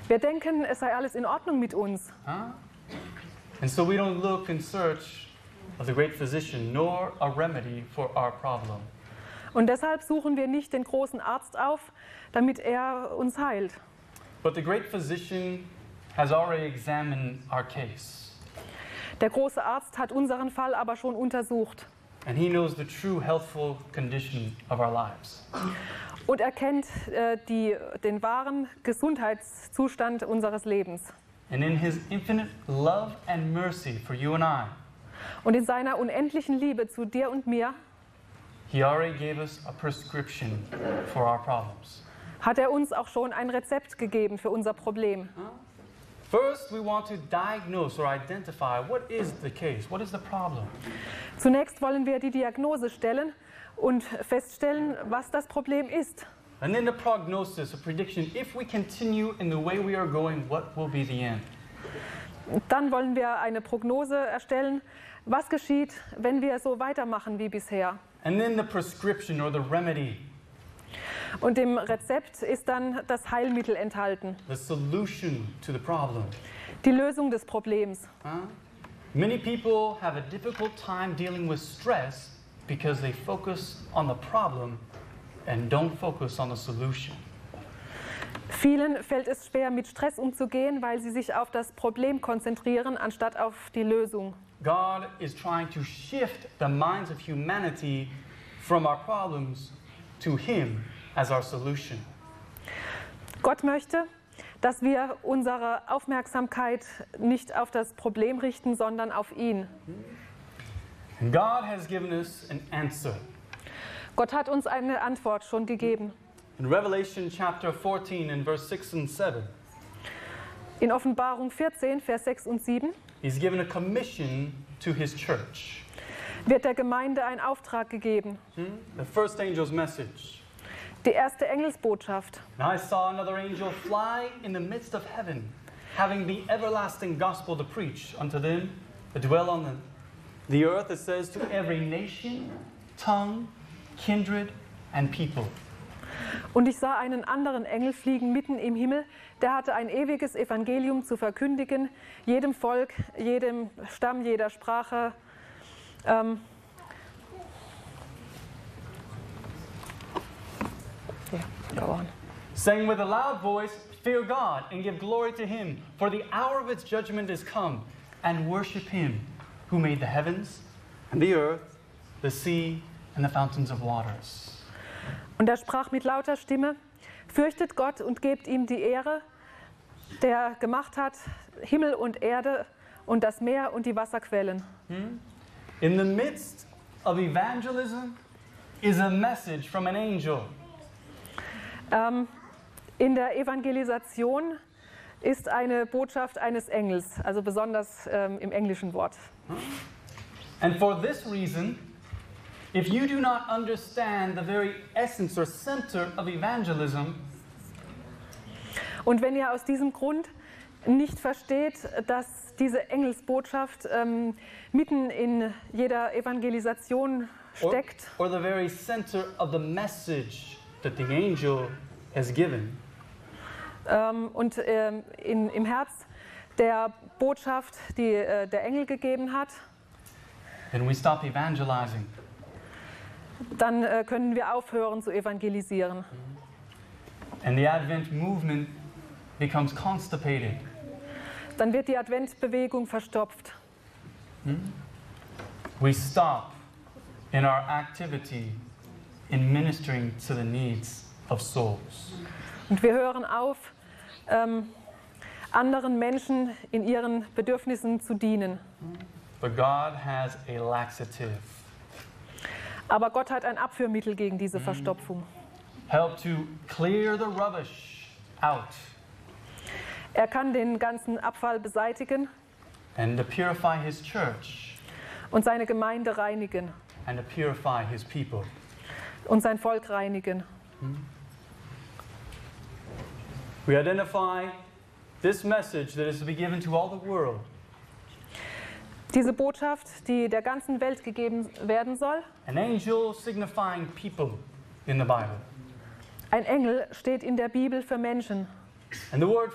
Wir denken, es sei alles in Ordnung mit uns. And so we don't look in search of the great physician, nor a remedy for our problem. Und deshalb suchen wir nicht den großen Arzt auf, damit er uns heilt. But the great physician has already examined our case. Der große Arzt hat unseren Fall aber schon untersucht. And he knows the true healthful condition of our lives. Und er kennt den wahren Gesundheitszustand unseres Lebens. And in his infinite love and mercy for you and I, Und in seiner unendlichen Liebe zu dir und mir he already gave us a prescription for our problems. hat er uns auch schon ein Rezept gegeben für unser Problem. First, we want to diagnose or identify what is the case, what is the problem. Zunächst wollen wir die Diagnose stellen und feststellen, was das Problem ist. And then the prognosis, a prediction, if we continue in the way we are going, what will be the end? Dann wollen wir eine Prognose erstellen, was geschieht, wenn wir so weitermachen wie bisher. And then the prescription or the remedy, Und im Rezept ist dann das Heilmittel enthalten, the solution to the problem. die Lösung des Problems. Many people have a difficult time dealing with stress because they focus on the problem and don't focus on the solution. Vielen fällt es schwer, mit Stress umzugehen, weil sie sich auf das Problem konzentrieren, anstatt auf die Lösung. God is trying to shift the minds of humanity from our problems to Him as our solution. Gott möchte, dass wir unsere Aufmerksamkeit nicht auf das Problem richten, sondern auf ihn. And God has given us an answer. Gott hat uns eine Antwort schon gegeben. In Revelation chapter 14 and verse 6 and 7, In Offenbarung 14, Vers 6 und 7 He's given a commission to His church. wird der Gemeinde ein Auftrag gegeben. The first angel's message. Die erste Engelsbotschaft. And I saw another angel fly in the midst of heaven, having the everlasting gospel to preach unto them that dwell on the earth, it says, to every nation, tongue, kindred, and people. Und ich sah einen anderen Engel fliegen mitten im Himmel, der hatte ein ewiges Evangelium zu verkündigen, jedem Volk, jedem Stamm, jeder Sprache. Go on. Saying with a loud voice, fear God and give glory to Him, for the hour of its judgment is come, and worship Him who made the heavens and the earth, the sea and the fountains of waters. Und er sprach mit lauter Stimme, fürchtet Gott und gebt ihm die Ehre, der gemacht hat Himmel und Erde und das Meer und die Wasserquellen. In the midst of evangelism is a message from an angel. In der Evangelisation ist eine Botschaft eines Engels, also besonders im englischen Wort. And for this reason, if you do not understand the very essence or center of evangelism, Und wenn ihr aus diesem Grund nicht versteht, dass diese Engelsbotschaft mitten in jeder Evangelisation steckt, or the very center of the message that the angel has given, und im Herz der Botschaft, die der Engel gegeben hat, then we stop evangelizing. dann können wir aufhören zu evangelisieren. And the Advent movement becomes constipated. Dann wird die Adventbewegung verstopft. We stop in our activity in ministering to the needs of souls. Und wir hören auf, anderen Menschen in ihren Bedürfnissen zu dienen. But God has a laxative. Aber Gott hat ein Abführmittel gegen diese Verstopfung. Help to clear the rubbish out Er kann den ganzen Abfall beseitigen and to purify His church und seine Gemeinde reinigen and to purify His people. und sein Volk reinigen. We identify this message that is to be given to all the world Diese Botschaft, die der ganzen Welt gegeben werden soll. An angel signifying people in the Bible. Ein Engel steht in der Bibel für Menschen. And the word